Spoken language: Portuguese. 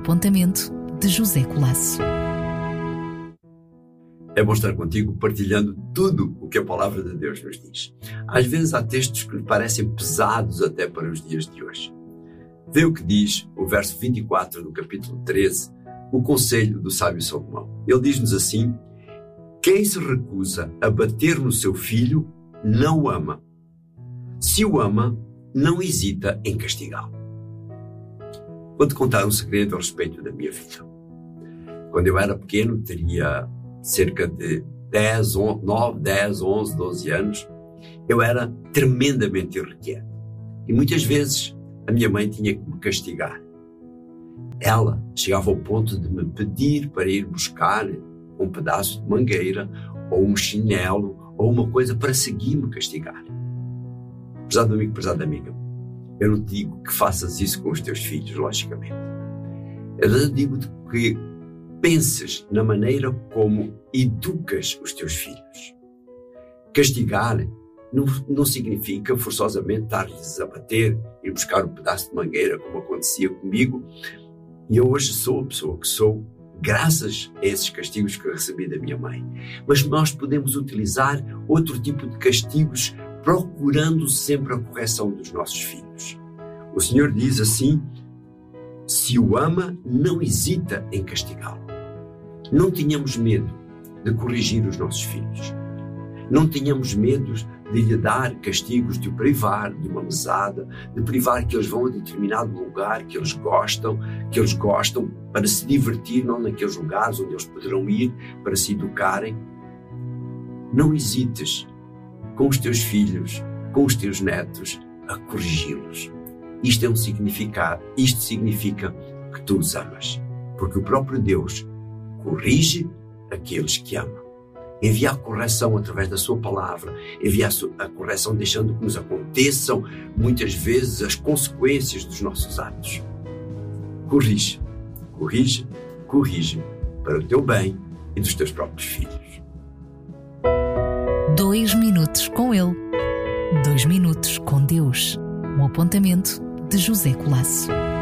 apontamento de José Colasso. É bom estar contigo partilhando tudo o que a palavra de Deus nos diz. Às vezes há textos que lhe parecem pesados até para os dias de hoje. Vê o que diz o verso 24 do capítulo 13, o conselho do sábio Salomão. Ele diz-nos assim: quem se recusa a bater no seu filho, não o ama. Se o ama, não hesita em castigá-lo. Vou-te contar um segredo a respeito da minha vida. Quando eu era pequeno, teria cerca de 9, 10, 11, 12 anos, eu era tremendamente irrequieto. E muitas vezes a minha mãe tinha que me castigar. Ela chegava ao ponto de me pedir para ir buscar um pedaço de mangueira, ou um chinelo, ou uma coisa para seguir me castigar. Prezado amigo, prezada amiga, eu não te digo que faças isso com os teus filhos, logicamente. Eu digo-te que penses na maneira como educas os teus filhos. Castigar não significa forçosamente estar-lhes a bater e buscar um pedaço de mangueira, como acontecia comigo. E eu hoje sou a pessoa que sou, graças a esses castigos que eu recebi da minha mãe. Mas nós podemos utilizar outro tipo de castigos, procurando sempre a correção dos nossos filhos. O Senhor diz assim: se o ama, não hesita em castigá-lo. Não tenhamos medo de corrigir os nossos filhos. Não tenhamos medo de lhe dar castigos, de o privar de uma mesada, de privar que eles vão a determinado lugar que eles gostam para se divertir, não naqueles lugares onde eles poderão ir para se educarem. Não hesites com os teus filhos, com os teus netos, a corrigi-los. Isto é um significado. Isto significa que tu os amas. Porque o próprio Deus corrige aqueles que ama. Envia a correção através da sua palavra, envia a correção deixando que nos aconteçam muitas vezes as consequências dos nossos atos. Corrige, corrige, corrige para o teu bem e dos teus próprios filhos. 2 minutos com ele. 2 minutos com Deus. Um apontamento de José Colasso.